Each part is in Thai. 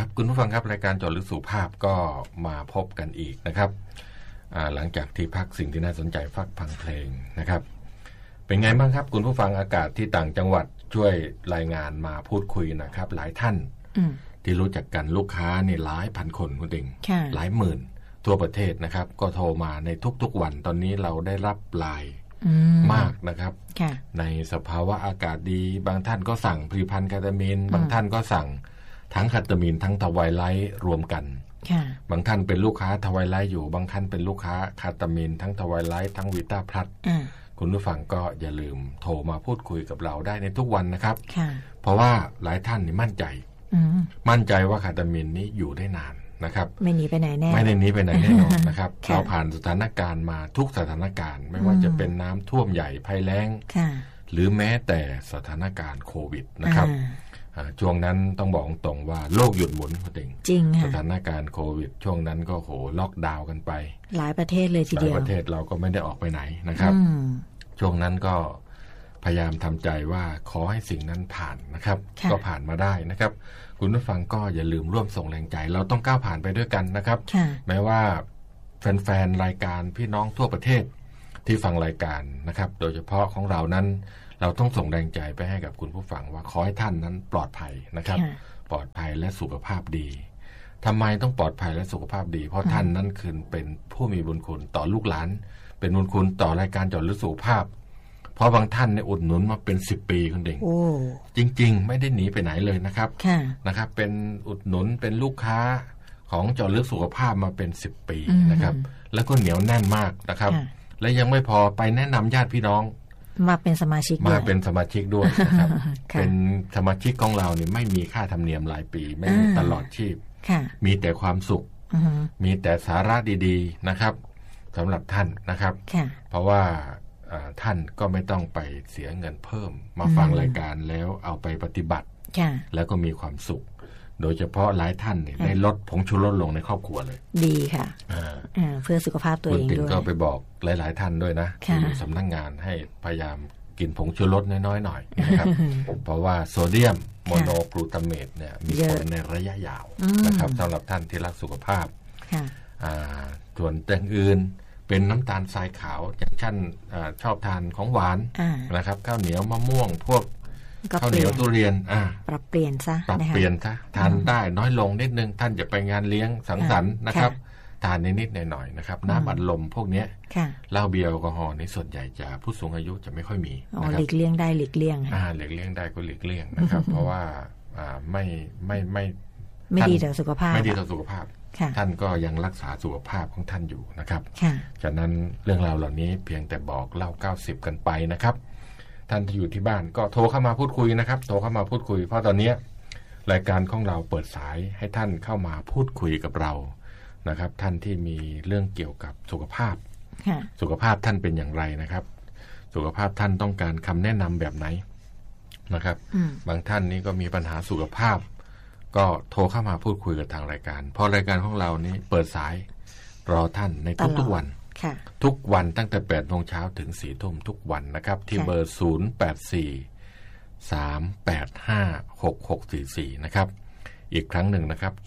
ครับคุณผู้ฟังครับรายการเจาะลึกสุขภาพก็มาพบกันอีกนะครับหลังจากที่พักสิ่งที่น่าสนใจฟังเพลงนะครับเป็นไงบ้างครับคุณผู้ฟังอากาศที่ต่างจังหวัดช่วยรายงานมาพูดคุยนะครับหลายท่านที่รู้จักกันลูกค้านี่หลายพันคนคุณเองหลายหมื่นทั่วประเทศนะครับก็โทรมาในทุกๆวันตอนนี้เราได้รับไลน์มากนะครับในสภาวะอากาศดีบางท่านก็สั่งผลิตภัณฑ์คาตามีนบางท่านก็สั่งทั้งคาตามีนทั้งทวายไลท์รวมกันบางท่านเป็นลูกค้าทวายไลท์อยู่บางท่านเป็นลูกค้าคาตามีนทั้งทวายไลท์ทั้งวิต้าพลัสคุณผู้ฟังก็อย่าลืมโทรมาพูดคุยกับเราได้ในทุกวันนะครับเพราะว่าหลายท่านนี่มั่นใจว่าคาตามีนนี้อยู่ได้นานนะครับไม่หนีไปไหนแน่ไม่ได้หนีไปไหนแน่นอนนะครับเราผ่านสถานการณ์มาทุกสถานการณ์ไม่ว่าจะเป็นน้ำท่วมใหญ่ภัยแล้งหรือแม้แต่สถานการณ์โควิดนะครับช่วงนั้นต้องบอกตรงว่าโลกหยุดหมุนจริงสถานการณ์โควิดช่วงนั้นก็ล็อกดาวน์กันไปหลายประเทศเลยทีเดียวหลายประเทศเราก็ไม่ได้ออกไปไหนนะครับช่วงนั้นก็พยายามทำใจว่าขอให้สิ่งนั้นผ่านนะครับก็ผ่านมาได้นะครับคุณผู้ฟังก็อย่าลืมร่วมส่งแรงใจเราต้องก้าวผ่านไปด้วยกันนะครับแม้ว่าแฟนๆรายการพี่น้องทั่วประเทศที่ฟังรายการนะครับโดยเฉพาะของเรานั้นเราต้องส่งแรงใจไปให้กับคุณผู้ฟังว่าขอให้ท่านนั้นปลอดภัยนะครับปลอดภัยและสุขภาพดีทำไมต้องปลอดภัยและสุขภาพดีเพราะท่านนั้นคือเป็นผู้มีบุญคุณต่อลูกหลานเป็นบุญคุณต่อรายการเจาะลึกสุขภาพเพราะบางท่านเนี่ยอุดหนุนมาเป็น10 ปีคุณเด่งจริงๆไม่ได้หนีไปไหนเลยนะครับเป็นอุดหนุนเป็นลูกค้าของเจาะลึกสุขภาพมาเป็น10 ปีนะครับแล้วก็เหนียวแน่นมากนะครับและยังไม่พอไปแนะนำญาติพี่น้องมาเป็นสมาชิกด้วยนะครับเป็นสมาชิกของเราเนี่ยไม่มีค่าธรรมเนียมรายปีไม่มีตลอดชีพมีแต่ความสุขมีแต่สาระดีๆนะครับสำหรับท่านนะครับเพราะว่าท่านก็ไม่ต้องไปเสียเงินเพิ่มมาฟังรายการแล้วเอาไปปฏิบัติแล้วก็มีความสุขโดยเฉพาะหลายท่านเนี่ยได้ลดผงชูรสลงในครอบครัวเลยดีค่ะเพื่อสุขภาพตัวเองด้วยก็ไปบอกหลายๆท่านด้วยนะที่สำนักงานให้พยายามกินผงชูรสน้อยๆหน่อยนะครับเพราะว่าโซเดียมโมโนกลูตาเมตเนี่ยมีผลในระยะยาวนะครับสำหรับท่านที่รักสุขภาพส่วนอย่างอื่นเป็นน้ำตาลทรายขาวอย่างท่านชอบทานของหวานนะครับข้าวเหนียวมะม่วงพวกข้าวเหนียวทุเรียนปรับเปลี่ยนซะทานได้น้อยลงนิดนึงท่านจะไปงานเลี้ยงสังสรรค์นะครับทานนิดๆหน่อยๆนะครับน้ำอัดลมพวกนี้เหล้าเบียร์แอลกอฮอล์ในส่วนใหญ่จะผู้สูงอายุจะไม่ค่อยมีหลีกเลี่ยงได้หลีกเลี่ยงหลีกเลี่ยงได้ก็หลีกเลี่ยงนะครับเพราะว่าไม่ดีต่อสุขภาพท่านก็ยังรักษาสุขภาพของท่านอยู่นะครับฉะนั้นเรื่องราวเหล่านี้เพียงแต่บอกเล่า90กันไปนะครับท่านที่อยู่ที่บ้านก็โทรเข้ามาพูดคุยนะครับโทรเข้ามาพูดคุยเพราะตอนนี้รายการของเราเปิดสายให้ท่านเข้ามาพูดคุยกับเรานะครับท่านที่มีเรื่องเกี่ยวกับสุขภาพท่านเป็นอย่างไรนะครับสุขภาพท่านต้องการคำแนะนำแบบไหนนะครับบางท่านนี้ก็มีปัญหาสุขภาพก็โทรเข้ามาพูดคุยกับทางรายการเพราะรายการของเรานี้เปิดสายรอท่านในทุกๆวันทุกวันตั้งแต่ 8 โมงเช้าถึง 4 ทุ่มทุกวันนะครับที่เบอร์ 084-385-6644 นะครับอีกครั้งหนึ่งนะครับ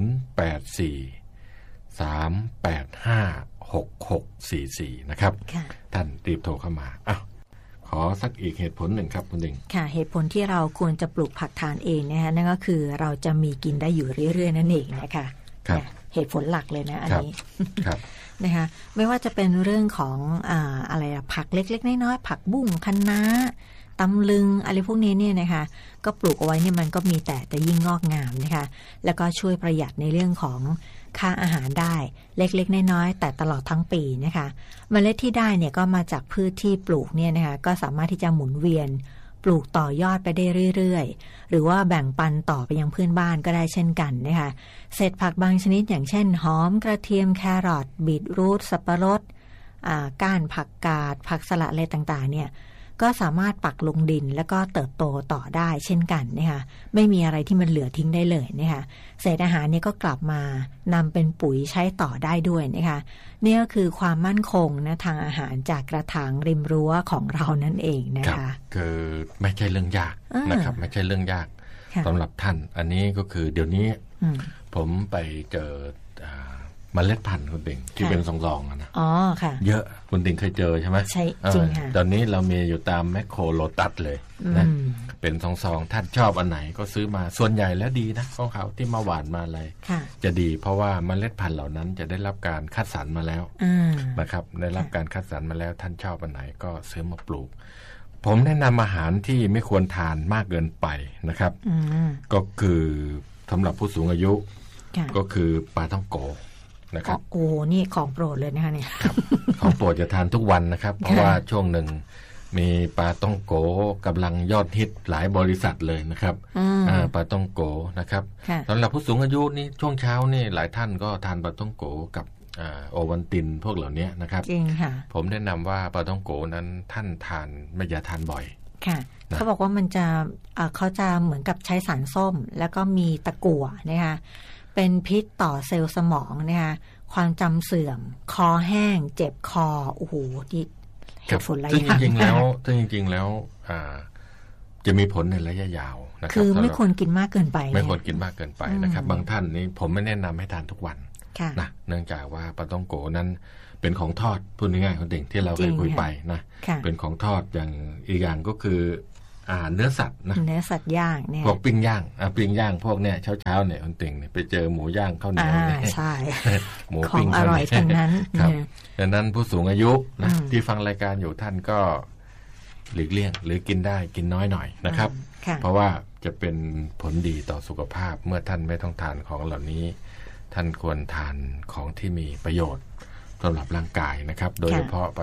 084-385-6644 นะครับท่านรีบโทรเข้ามาขอสักอีกเหตุผลหนึ่งครับคุณดิงค่ะเหตุผลที่เราควรจะปลูกผักทานเองนะคะนั่นก็คือเราจะมีกินได้อยู่เรื่อยๆนั่นเองนะคะเหตุผลหลักเลยนะอันนี้นะคะไม่ว่าจะเป็นเรื่องของอะไรผักเล็กๆน้อยๆผักบุ้งคะน้าตำลึงอะไรพวกนี้เนี่ยนะคะก็ปลูกเอาไว้เนี่ยมันก็มีแต่ยิ่งงอกงามนะคะแล้วก็ช่วยประหยัดในเรื่องของค่าอาหารได้เล็กๆน้อยๆแต่ตลอดทั้งปีนะคะเมล็ดที่ได้เนี่ยก็มาจากพืชที่ปลูกเนี่ยนะคะก็สามารถที่จะหมุนเวียนปลูกต่อยอดไปได้เรื่อยๆหรือว่าแบ่งปันต่อไปยังเพื่อนบ้านก็ได้เช่นกันนะคะเศษผักบางชนิดอย่างเช่นหอมกระเทียมแครอทบีทรูทสับปะรดก้านผักกาดผักสลัดอะไรต่างๆเนี่ยก็สามารถปักลงดินแล้วก็เติบโตต่อได้เช่นกันนะคะไม่มีอะไรที่มันเหลือทิ้งได้เลยนะคะเศษอาหารนี้ก็กลับมานำเป็นปุ๋ยใช้ต่อได้ด้วยนะคะนี่ก็คือความมั่นคงนะทางอาหารจากกระถางริมรั้วของเรานั่นเองนะคะคือไม่ใช่เรื่องยากนะครับไม่ใช่เรื่องยากสำหรับท่านอันนี้ก็คือเดี๋ยวนี้ผมไปเจอเมล็ดพันธุ์คุณติ่งที่เป็นซองๆนะอ๋อค่ะเยอะคุณติ่งเคยเจอใช่ไหมใช่จริงค่ะตอนนี้เรามีอยู่ตามแมคโครโลตัสเลยนะเป็นซองๆท่านชอบอันไหนก็ซื้อมาส่วนใหญ่แล้วดีนะของเขาที่มาหวานมาอะไรจะดีเพราะว่าเมล็ดพันธุ์เหล่านั้นจะได้รับการคัดสรรมาแล้วนะครับได้รับการคัดสรรมาแล้วท่านชอบอันไหนก็ซื้อมาปลูกผมแนะนำอาหารที่ไม่ควรทานมากเกินไปนะครับก็คือสำหรับผู้สูงอายุก็คือปลาท่องโกนะครับโอ้นี่ของโปรดเลยนะคะเนี่ยของโปรดจะทานทุกวันนะครับเพราะว่าช่วงหนึ่งมีปลาท่องโกกำลังยอดฮิตหลายบริษัทเลยนะครับปลาท่องโกนะครับสำหรับผู้สูงอายุนี่ช่วงเช้านี่หลายท่านก็ทานปลาท่องโกกับโอวัลตินพวกเหล่านี้นะครับจริงค่ะผมแนะนำว่าปลาท่องโกนั้นท่านทานไม่อย่าทานบ่อยค่ะเขาบอกว่ามันจะเขาจะเหมือนกับใช้สารส้มแล้วก็มีตะกั่วนะคะเป็นพิษต่อเซลล์สมองนะคะความจำเสื่อมคอแห้งเจ็บคอโอ้โหที่เหตุผลอะไรซึ่งจริงๆแล้วจะมีผลในระยะยาวนะครับคือไม่ควรกินมากเกินไปไม่ควรกินมากเกินไปนะครับบางท่านนี้ผมไม่แนะนำให้ทานทุกวันนะเนื่องจากว่าปลาท่องโกนั้นเป็นของทอดพูดง่ายๆคนเด็กที่เราเคยคุยไปนะเป็นของทอดอย่างอีกอย่างก็คือเนื้อสัตว์นะเนื้อสัตว์ย่างเนี่ยพวกปิ้งย่างพวกเนี่ยเช้าเนี่ยคนติ่งเนี่ยไปเจอหมูย่างข้าวเหนียวเนี่ยใช่หมูปิ้งอร่อยทั้งนั้นครับดังนั้นผู้สูงอายุนะที่ฟังรายการอยู่ท่านก็หลีกเลี่ยงหรือกินได้กินน้อยหน่อยนะครับเพราะว่าจะเป็นผลดีต่อสุขภาพเมื่อท่านไม่ต้องทานของเหล่านี้ท่านควรทานของที่มีประโยชน์สำหรับร่างกายนะครับโดยเฉพาะ